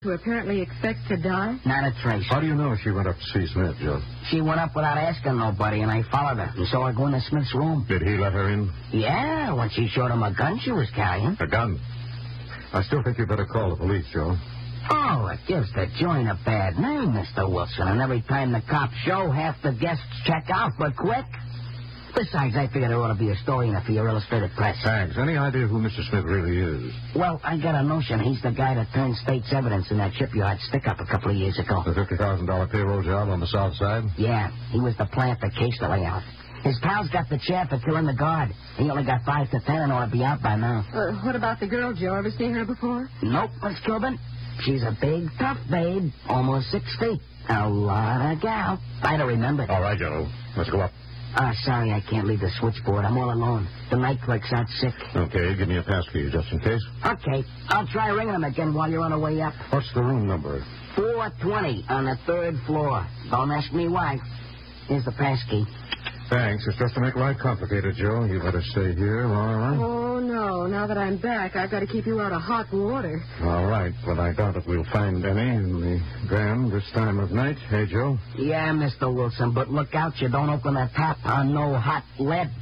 who apparently expects to die? Not a trace. How do you know she went up to see Smith, Joe? She went up without asking nobody, and I followed her. And saw her go into Smith's room. Did he let her in? Yeah, when she showed him a gun she was carrying. A gun? I still think you better call the police, Joe. Oh, it gives the joint a bad name, Mr. Wilson. And every time the cops show, half the guests check out, but quick. Besides, I figured there ought to be a story in it for your illustrated press. Thanks. Any idea who Mr. Smith really is? Well, I got a notion he's the guy that turned state's evidence in that shipyard stick-up a couple of years ago. The $50,000 payroll job on the south side? Yeah, he was the plant that cased the layout. His pals got the chair for killing the guard. He only got 5 to 10 and ought to be out by now. What about the girl, Joe? Ever seen her before? Nope, Miss Kilburn. She's a big, tough babe, almost 6 feet. A lot of gal. I'd have remembered. All right, Joe. Let's go up. Sorry, I can't leave the switchboard. I'm all alone. The night clerk's out sick. Okay, give me a pass key just in case. Okay, I'll try ringing him again while you're on the way up. What's the room number? 420 on the 3rd floor. Don't ask me why. Here's the pass key. Thanks. It's just to make life complicated, Joe. You better stay here, Laura. Oh, no. Now that I'm back, I've got to keep you out of hot water. All right, but I doubt if we'll find any in the Grand this time of night. Hey, Joe? Yeah, Mr. Wilson, but look out you don't open the tap on no hot lead.